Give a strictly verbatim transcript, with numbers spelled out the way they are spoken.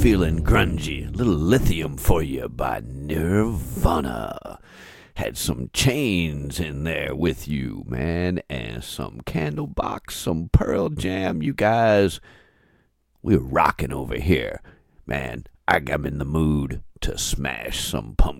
feeling grungy. A little lithium for you by Nirvana. Had some chains in there with you, man, and some Candlebox, some Pearl Jam. You guys, we're rocking over here. Man, I got in the mood to smash some pumpkin